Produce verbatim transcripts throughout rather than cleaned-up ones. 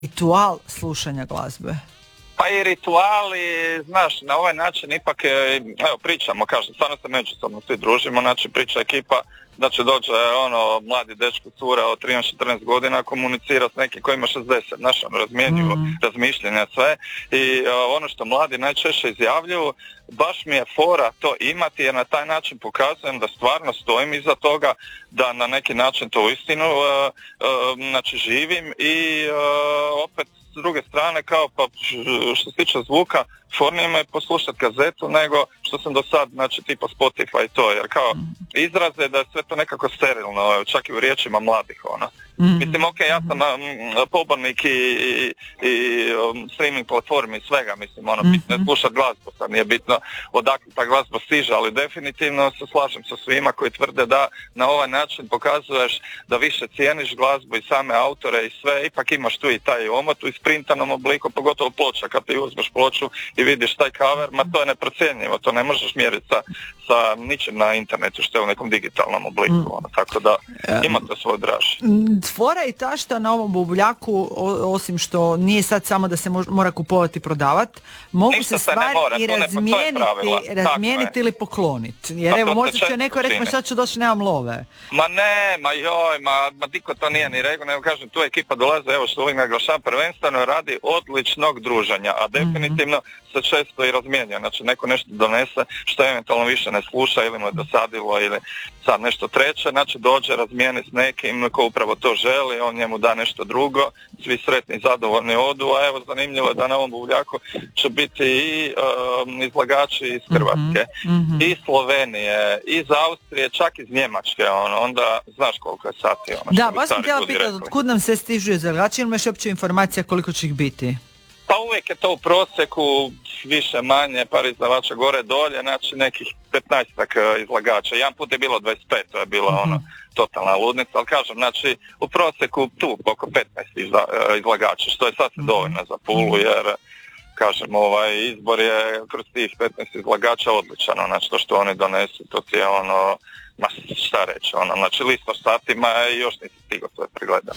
ritual slušanja glazbe? Pa i rituali, znaš, na ovaj način ipak, evo pričamo, kažem, stvarno se međusobno svi družimo, znači priča ekipa da će dođe ono mladi dečko cura od trinaest četrnaest godina komunicira s nekim koji ima šezdeset, znaš, ono, razmjenjuju mm. razmišljenja sve i uh, ono što mladi najčešće izjavljuju, baš mi je fora to imati jer na taj način pokazujem da stvarno stojim iza toga, da na neki način to uistinu uh, uh, znači živim i uh, opet s druge strane kao pa što se tiče zvuka fornije me poslušati kazetu nego što sam do sad, znači tipa Spotify i to, jer kao izraze da je sve to nekako sterilno, čak i u riječima mladih, ono. Mm-hmm. Mislim, ok, ja sam um, pobornik i, i, i um, streaming platformi i svega, mislim, ono, mm-hmm. bitno je slušati glazbu, sad nije bitno odakle ta glazba stiže, ali definitivno se slažem sa svima koji tvrde da na ovaj način pokazuješ da više cijeniš glazbu i same autore i sve, ipak imaš tu i taj omot u isprintanom obliku, pogotovo ploča, kad ti uzmeš ploču i vidiš taj cover, ma to je neprocjenjivo, to ne možeš mjeriti sa, sa ničim na internetu što je u nekom digitalnom obliku, mm. ono, tako da ima to svoj draž. Fora i ta šta na ovom bubuljaku, osim što nije sad samo da se mora kupovati i prodavati, mogu Ništa se stvari mora, i razmijeniti, razmijeniti ili pokloniti. Jer evo, možda će neko reći, ma šta ću doći, nemam love. Ma ne, ma joj, ma, ma diko to nije ni rekao, nego kažem, tu ekipa dolaze, evo što uvijek naglašavam, prvenstveno radi odličnog druženja, a definitivno mm-hmm. se često i razmijenja, znači neko nešto donese što eventualno više ne sluša ili mu je dosadilo ili sad nešto treće, znači dođe, razmijeni s nekim ko upravo to želi, on njemu da nešto drugo, svi sretni i zadovoljni odu, a evo zanimljivo je da na ovom buvljaku će biti i um, izlagači iz Hrvatske, mm-hmm. i Slovenije, iz Austrije, čak iz Njemačke, ono, onda znaš koliko je sati. Ono, da, baš sam htjela pitati, otkud nam se stižu izlagači, ili imaš uopće informacija koliko će ih biti? Pa uvijek je to u prosjeku, više manje, par izdavača gore dolje, znači nekih petnaestak izlagača. Jedan put je bilo dvadeset pet, to je bila mm-hmm. ono totalna ludnica, ali kažem, znači u prosjeku tu oko petnaest izla, izlagača, što je sasvim dovoljno za Pulu, jer kažem, ovaj izbor je kroz tih petnaest izlagača odličan, znači to što oni donesu, to ti je ono, ma šta reći, ono, znači lista satima i još nisi stigao sve pregledati.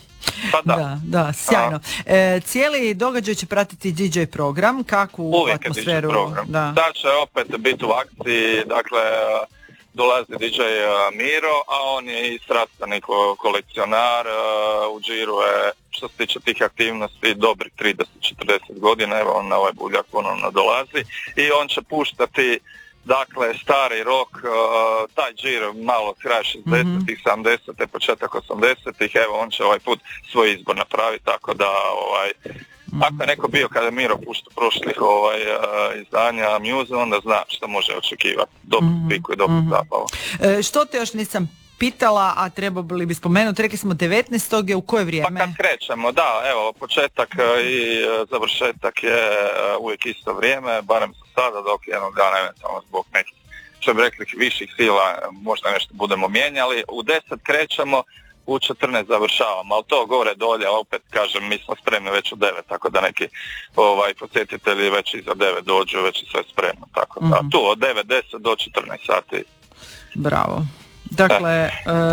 Pa da. da, da, sjajno. E, cijeli događaj će pratiti D J program, kakvu Uvijek atmosferu? Uvijek je D J program. Da. da će opet biti u akciji, dakle, dolazi D J Miro, a on je i strastveni kolekcionar, u džiru je, što se tiče tih aktivnosti, dobrih trideset do četrdeset godina, evo on na ovaj buljak ponovno dolazi i on će puštati dakle, stari rock, uh, taj džir malo kraj šezdesetih, sedamdesetih, početak osamdesetih, evo on će ovaj put svoj izbor napraviti, tako da ovaj, mm-hmm. ako je neko bio kada je Miro puštao prošlih ovaj, uh, izdanja Muse, onda zna što može očekivati, dobru mm-hmm. piku i dobru mm-hmm. zabavu. E, što te još nisam pitala, a trebali bi spomenuti, rekli smo devetnaestog je u koje vrijeme? Pa kad krećemo, da, evo, početak i završetak je uvijek isto vrijeme, barem za sada, dok jednog dana eventualno zbog nekih, što bi rekli, viših sila, možda nešto budemo mijenjali. U deset krećemo, u četrnaest završavamo, ali to gore dolje, opet kažem, mi smo spremni već u devet, tako da neki ovaj, posjetitelji već iza devet dođu, već je sve spremno, tako da, mm-hmm. tu od devet deset do četrnaest sati. Bravo. Dakle, e,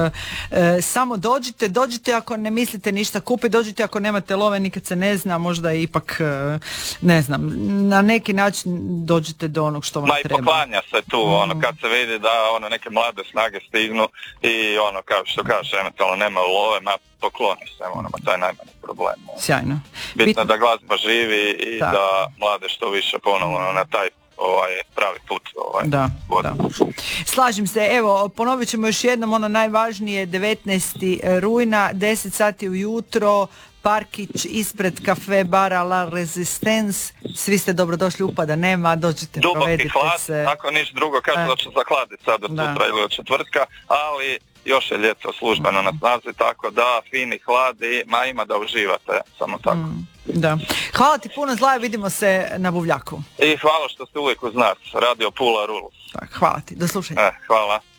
e, samo dođite, dođite ako ne mislite ništa kupiti, dođite ako nemate love, nikad se ne zna, možda ipak, e, ne znam, na neki način dođite do onog što vam Ma treba. Ma i poklanja se tu, mm. ono, kad se vidi da ono, neke mlade snage stignu i ono, kao što kaže, eventualno nema love, ma pokloni se, ono, ma to je najmanji problem. Ono. Sjajno. Bitno, Bitno da glazba živi i da, da mlade što više ponovno na taj ovaj pravi put ovaj da, da. Slažem se, evo ponovit ćemo još jednom ono najvažnije, devetnaestog rujna, deset sati ujutro, parkić ispred kafe bara La Resistance, svi ste dobrodošli, upada nema, dođite, Duboki provedite hlad, se. ako niš drugo, kažu da će zahladiti sad od sutra ili od četvrtka, ali još je ljeto službeno mm. na snazi, tako da fini hlad i ma ima da uživate, samo tako. Mm. Da. Hvala ti puno, Zlaja, vidimo se na buvljaku. I hvala što ste uvijek uz nas, Radio Pula Rules. Hvala ti, do slušanja. E, hvala.